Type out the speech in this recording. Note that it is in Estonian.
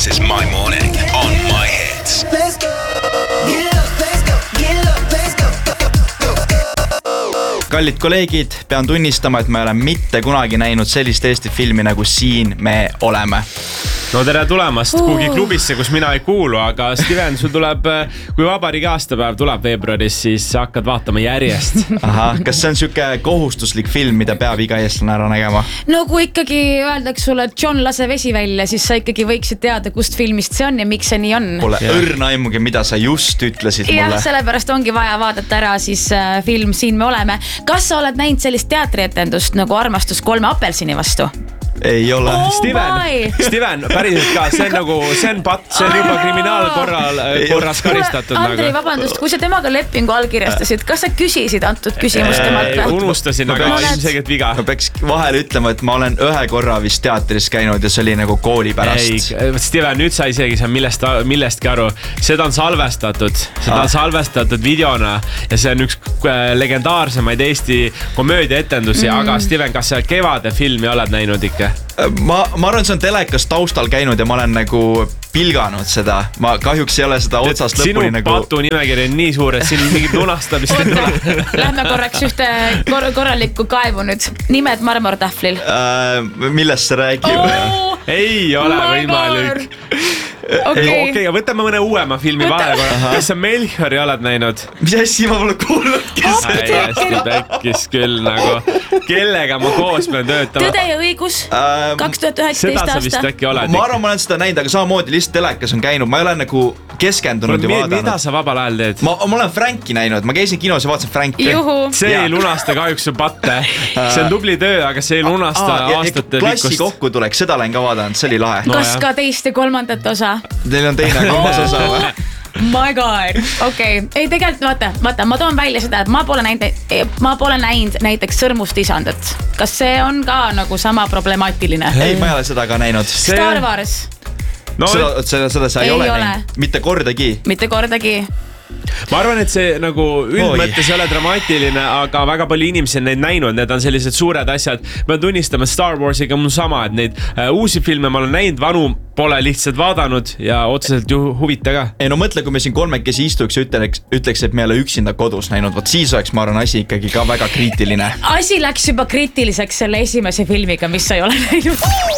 This is my morning on my hits. Let's go. Get up, let's go. Get up, let's go. Kallid kolleegid, pean tunnistama, et ma ei ole mitte kunagi näinud sellist Eesti filmi nagu Siin me oleme. No tere tulemast kuhugi klubisse, kus mina ei kuulu, aga Steven, sul tuleb, kui vabariigi aastapäev tuleb veebruaris, siis hakkad vaatama järjest. Aha, kas see on siuke kohustuslik film, mida peab iga eestlane ära nägema? No kui ikkagi öeldaks sulle, et John lase vesi välja, siis sa ikkagi võiksid teada, kust filmist see on ja miks see nii on. Pole õrna aimugi, mida sa just ütlesid mulle. Jah, sellepärast ongi vaja vaadata ära siis film Siin me oleme. Kas sa oled näinud sellist teatrietendust nagu Armastus 3 apelsini vastu? Ei ole. Steven, päriselt ka, see on juba kriminaalkorras karistatud. Andrei, vabandust, kui sa temaga lepingu allkirjastasid, kas sa küsisid antud küsimust temalt? Unustasin, aga ilmselgelt viga. Ma peaks vahel ütlema, et ma olen ühe korra vist teatris käinud ja see oli nagu kooli pärast. Ei, Steven, nüüd sa isegi saa millestki aru. Seda on salvestatud videona ja see on üks legendaarsemaid Eesti komöödiaetendusi, aga Steven, kas sa Kevade filmi oled näinud ikka? Ma arvan, see on telekas taustal käinud ja ma olen nagu pilganud seda. Ma kahjuks ei ole seda otsast lõpuni nagu... Sinu patu nimekiri on nii suur, et siin mingit lunastamist ei tule. Lähme korraks ühte korralikku kaevu nüüd. Nimed marmortahvlil. Millest see räägib? Ei ole võimalik. Okei, võtame mõne uuema filmi vahele. Kas sa Melchiori oled näinud? Mis asja ma pole kuulnudki seda? Hästi päkkis küll nagu. Kellega ma koos pean töötama? Tõde ja õigus 2019 aasta. Seda sa vist äkki oled. Ma arvan, ma olen seda näinud, aga samamoodi lihtsalt telekas on käinud. Ma ei ole nagu keskendunud ja vaadanud. Mida sa vabal ajal teed? Ma olen Franki näinud. Ma käisin kinos ja vaatasin Franki. See ei lunasta kahjuks su patte. See on tubli töö, aga see ei lunasta aastate pikkust. Klassi kokku tuleks, seda olen ka vaadanud. See oli lahe. Kas ka teist ja kolmandat osa? Teil on teine kolmas osa või? My god, okei. Ei tegelikult, vaata, ma toon välja seda, et ma pole näinud näiteks Sõrmust isandat. Kas see on ka nagu sama problemaatiline? Ei, ma ei ole seda ka näinud. Star Wars? Seda sa ei ole näinud. Mitte kordagi. Mitte kordagi. Ma arvan, et see nagu üldmõttes ei ole dramaatiline, aga väga palju inimesi on neid näinud, need on sellised suured asjad. Ma pean tunnistama, Star Warsiga mul sama, et neid uusi filme ma olen näinud, vanu pole lihtsalt vaadanud ja otseselt ju huvita ka. Ei no mõtle, kui me siin kolmekesi istuks ja ütleks, et me ei ole üksinda kodus näinud, võt siis oleks, ma arvan, asi ikkagi ka väga kriitiline. Asi läks juba kriitiliseks selle esimese filmiga, mis sa ei ole näinud.